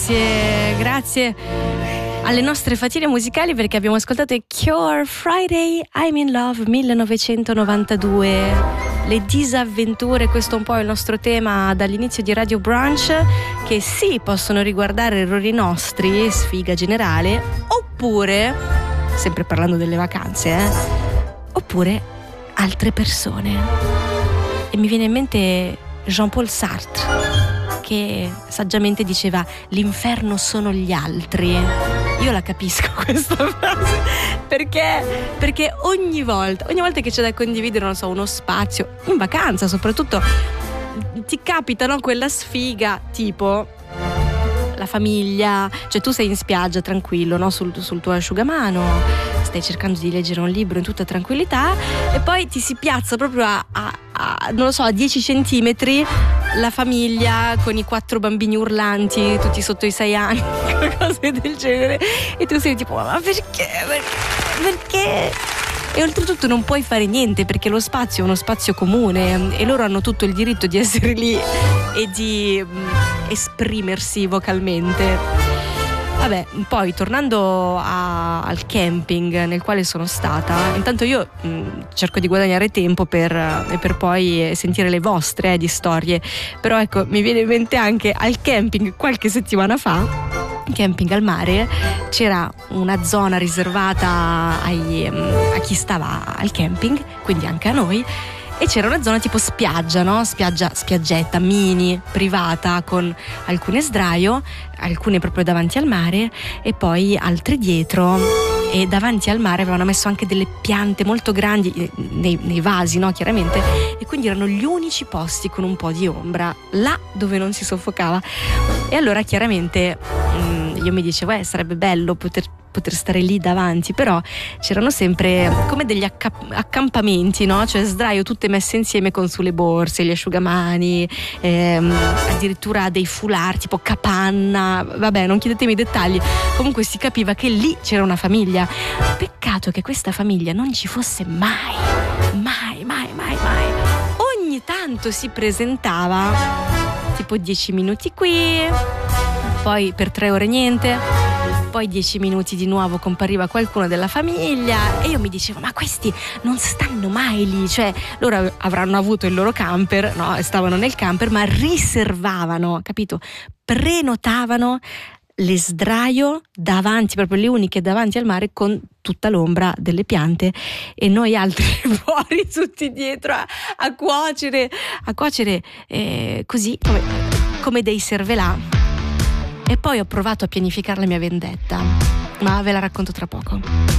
Grazie alle nostre fatine musicali, perché abbiamo ascoltato i Cure, Friday I'm in Love 1992, le disavventure. Questo è un po' il nostro tema dall'inizio di Radio Brunch, che sì, possono riguardare errori nostri, sfiga generale, oppure, sempre parlando delle vacanze, oppure altre persone. E mi viene in mente Jean-Paul Sartre, che saggiamente diceva: l'inferno sono gli altri. Io la capisco questa frase, perché ogni volta che c'è da condividere, non so, uno spazio, in vacanza soprattutto, ti capita, no, quella sfiga, tipo la famiglia, cioè tu sei in spiaggia tranquillo, no, sul tuo asciugamano, stai cercando di leggere un libro in tutta tranquillità, e poi ti si piazza proprio a non lo so, a 10 centimetri la famiglia con i 4 bambini urlanti, tutti sotto i 6 anni, cose del genere, e tu sei tipo: ma perché? E oltretutto non puoi fare niente, perché lo spazio è uno spazio comune e loro hanno tutto il diritto di essere lì e di esprimersi vocalmente. Vabbè, poi tornando al camping nel quale sono stata, intanto io cerco di guadagnare tempo per poi sentire le vostre di storie, però ecco, mi viene in mente anche al camping qualche settimana fa, camping al mare, c'era una zona riservata a chi stava al camping, quindi anche a noi, e c'era una zona tipo spiaggia, no? Spiaggetta mini, privata, con alcune sdraio, alcune proprio davanti al mare e poi altre dietro, e davanti al mare avevano messo anche delle piante molto grandi nei vasi, no? Chiaramente, e quindi erano gli unici posti con un po' di ombra là dove non si soffocava. E allora chiaramente io mi dicevo sarebbe bello poter stare lì davanti, però c'erano sempre come degli accampamenti, no? Cioè sdraio tutte messe insieme con sulle borse, gli asciugamani, addirittura dei foulard tipo capanna, vabbè, non chiedetemi i dettagli, comunque si capiva che lì c'era una famiglia. Peccato che questa famiglia non ci fosse mai. Ogni tanto si presentava, tipo 10 minuti qui, poi per 3 ore niente, poi 10 minuti di nuovo compariva qualcuno della famiglia, e io mi dicevo: ma questi non stanno mai lì, cioè loro avranno avuto il loro camper, no? Stavano nel camper, ma riservavano, capito? Prenotavano le sdraio davanti, proprio le uniche davanti al mare, con tutta l'ombra delle piante, e noi altri fuori tutti dietro a cuocere così come dei cervelà. E poi ho provato a pianificare la mia vendetta, ma ve la racconto tra poco.